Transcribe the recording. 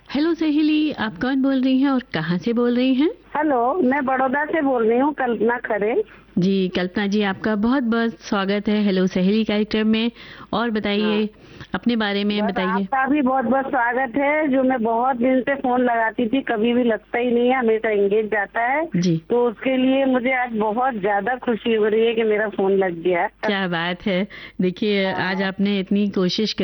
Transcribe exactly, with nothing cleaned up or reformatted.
Hello सहेली, आप कौन बोल रही हैं और कहाँ से बोल रही हैं? हेलो, मैं बड़ौदा से बोल रही हूँ, कल्पना खरे। जी कल्पना जी, आपका बहुत बहुत स्वागत है हेलो सहेली कार्यक्रम में। और हाँ, बताइए, अपने बारे में बस बताइए। आपका भी बहुत बहुत स्वागत है। जो मैं बहुत दिन से फोन लगाती थी, कभी भी लगता ही नहीं है, हमेशा एंगेज जाता है। जी, तो उसके लिए मुझे आज बहुत ज्यादा खुशी हो रही है कि मेरा फोन लग गया। क्या बात है। देखिए, आज हाँ। आपने इतनी कोशिश